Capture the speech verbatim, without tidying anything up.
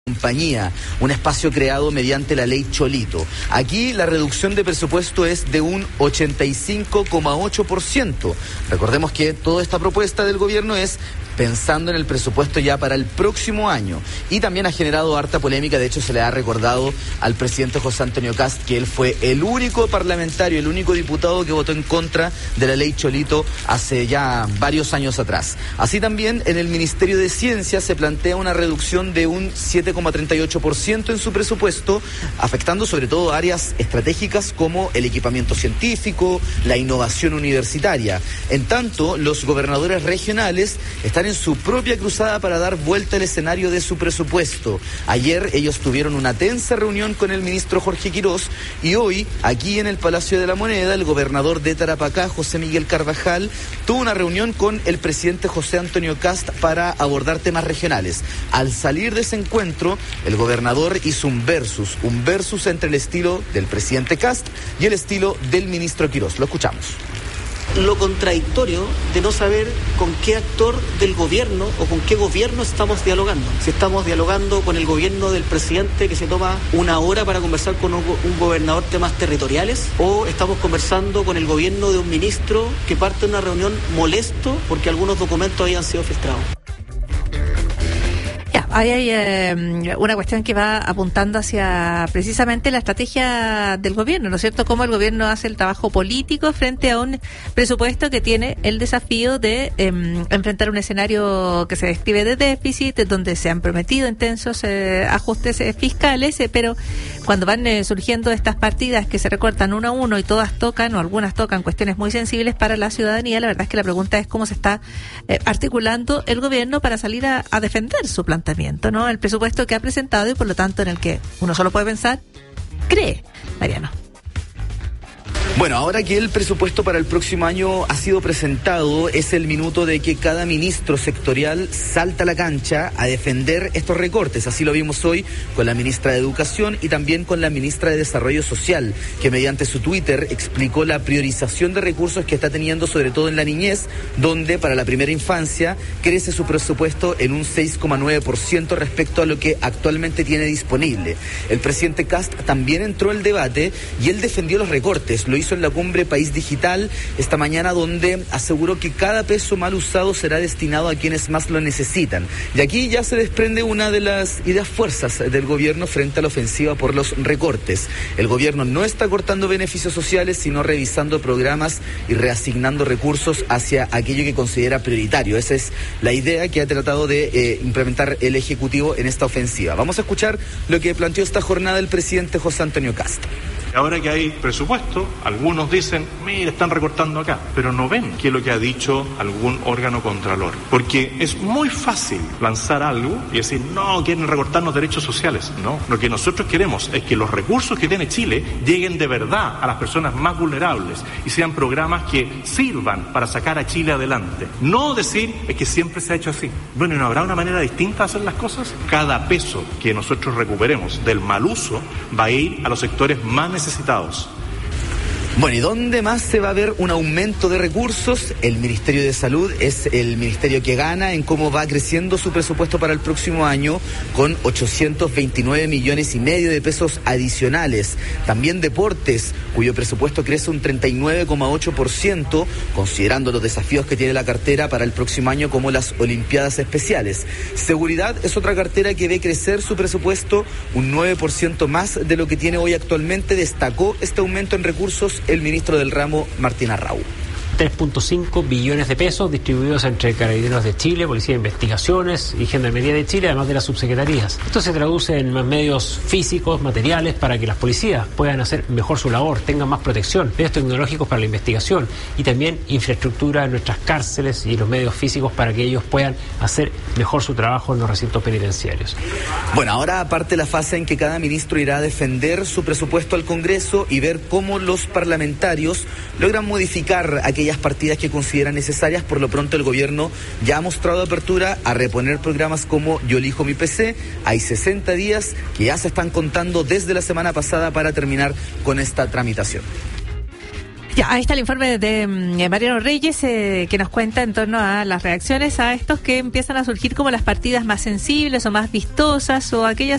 compañía, un espacio creado mediante la ley Cholito. Aquí la reducción de presupuesto es de un ochenta y cinco coma ocho por ciento. Recordemos que toda esta propuesta del gobierno es pensando en el presupuesto ya para el próximo año. Y también ha generado harta polémica. De hecho, se le ha recordado al presidente José Antonio Kast que él fue el único parlamentario, el único diputado que votó en contra de la ley Cholito hace ya varios años atrás. Así también en el Ministerio de Ciencia se plantea una reducción de un siete coma treinta y ocho por ciento en su presupuesto, afectando sobre todo áreas estratégicas como el equipamiento científico, la innovación universitaria. En tanto, los gobernadores regionales están en su propia cruzada para dar vuelta al escenario de su presupuesto. Ayer ellos tuvieron una tensa reunión con el ministro Jorge Quirós y hoy, aquí en el Palacio de la Moneda, el gobernador de Tarapacá, José Miguel Carvajal, tuvo una reunión con el presidente José Antonio Kast para abordar temas regionales. Al salir de ese encuentro, el gobernador hizo un versus, un versus entre el estilo del presidente Kast y el estilo del ministro Quirós. Lo escuchamos. Lo contradictorio de no saber con qué actor del gobierno o con qué gobierno estamos dialogando. Si estamos dialogando con el gobierno del presidente que se toma una hora para conversar con un, un gobernador temas territoriales, o estamos conversando con el gobierno de un ministro que parte de una reunión molesto porque algunos documentos hayan sido filtrados. Ahí hay eh, una cuestión que va apuntando hacia precisamente la estrategia del gobierno, ¿no es cierto? Cómo el gobierno hace el trabajo político frente a un presupuesto que tiene el desafío de eh, enfrentar un escenario que se describe de déficit, donde se han prometido intensos eh, ajustes eh, fiscales, eh, pero cuando van eh, surgiendo estas partidas que se recortan uno a uno y todas tocan, o algunas tocan cuestiones muy sensibles para la ciudadanía, la verdad es que la pregunta es cómo se está eh, articulando el gobierno para salir a, a defender su planteamiento, ¿no? El presupuesto que ha presentado y por lo tanto en el que uno solo puede pensar, cree, Mariano. Bueno, ahora que el presupuesto para el próximo año ha sido presentado, es el minuto de que cada ministro sectorial salta a la cancha a defender estos recortes. Así lo vimos hoy con la ministra de Educación y también con la ministra de Desarrollo Social, que mediante su Twitter explicó la priorización de recursos que está teniendo, sobre todo en la niñez, donde para la primera infancia crece su presupuesto en un seis coma nueve por ciento respecto a lo que actualmente tiene disponible. El presidente Kast también entró al debate y él defendió los recortes. Lo hizo en la cumbre País Digital esta mañana, donde aseguró que cada peso mal usado será destinado a quienes más lo necesitan. Y aquí ya se desprende una de las ideas fuerzas del gobierno frente a la ofensiva por los recortes. El gobierno no está cortando beneficios sociales, sino revisando programas y reasignando recursos hacia aquello que considera prioritario. Esa es la idea que ha tratado de eh, implementar el Ejecutivo en esta ofensiva. Vamos a escuchar lo que planteó esta jornada el presidente José Antonio Kast. Ahora que hay presupuesto, algunos dicen, mira, están recortando acá, pero no ven qué es lo que ha dicho algún órgano contralor. Porque es muy fácil lanzar algo y decir, no, quieren recortarnos derechos sociales. No, lo que nosotros queremos es que los recursos que tiene Chile lleguen de verdad a las personas más vulnerables y sean programas que sirvan para sacar a Chile adelante. No decir, es que siempre se ha hecho así. Bueno, ¿y no habrá una manera distinta de hacer las cosas? Cada peso que nosotros recuperemos del mal uso va a ir a los sectores más necesitados. Bueno, ¿y dónde más se va a ver un aumento de recursos? El Ministerio de Salud es el ministerio que gana en cómo va creciendo su presupuesto para el próximo año, con ochocientos veintinueve millones y medio de pesos adicionales. También Deportes, cuyo presupuesto crece un treinta y nueve coma ocho por ciento, considerando los desafíos que tiene la cartera para el próximo año, como las Olimpiadas Especiales. Seguridad es otra cartera que ve crecer su presupuesto un nueve por ciento más de lo que tiene hoy actualmente. Destacó este aumento en recursos el ministro del ramo, Martín Arrau. tres punto cinco billones de pesos distribuidos entre Carabineros de Chile, Policía de Investigaciones y Gendarmería de Chile, además de las subsecretarías. Esto se traduce en más medios físicos, materiales, para que las policías puedan hacer mejor su labor, tengan más protección, medios tecnológicos para la investigación y también infraestructura en nuestras cárceles y los medios físicos para que ellos puedan hacer mejor su trabajo en los recintos penitenciarios. Bueno, ahora aparte la fase en que cada ministro irá a defender su presupuesto al Congreso y ver cómo los parlamentarios logran modificar aquellas partidas que consideran necesarias. Por lo pronto el gobierno ya ha mostrado apertura a reponer programas como Yo elijo mi P C. Hay sesenta días que ya se están contando desde la semana pasada para terminar con esta tramitación. Ya, ahí está el informe de, de Mariano Reyes, eh, que nos cuenta en torno a las reacciones a estos que empiezan a surgir como las partidas más sensibles o más vistosas, o aquellas